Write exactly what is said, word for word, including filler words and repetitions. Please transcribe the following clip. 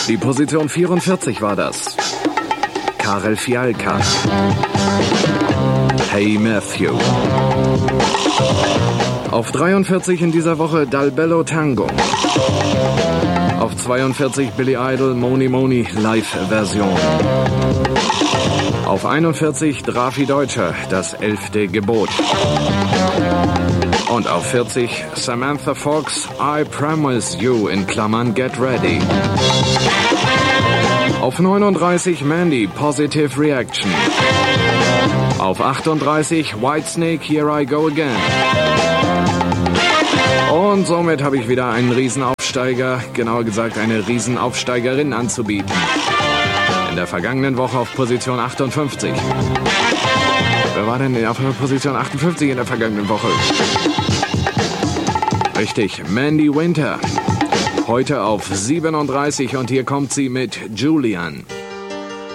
Die Position vierundvierzig war das. Karel Fialka. Hey Matthew. Auf dreiundvierzig in dieser Woche Dal Bello Tango. Auf zweiundvierzig Billy Idol Moni Moni Live-Version. Auf einundvierzig Drafi Deutscher, das elfte Gebot. Und auf vierzig Samantha Fox, I Promise You in Klammern Get Ready. Auf neununddreißig Mandy, Positive Reaction. Auf achtunddreißig Whitesnake, Here I Go Again. Und somit habe ich wieder einen Riesenaufsteiger, genauer gesagt eine Riesenaufsteigerin anzubieten. In der vergangenen Woche auf Position achtundfünfzig. Wer war denn auf Position achtundfünfzig in der vergangenen Woche? Richtig, Mandy Winter. Heute auf siebenunddreißig und hier kommt sie mit Julian.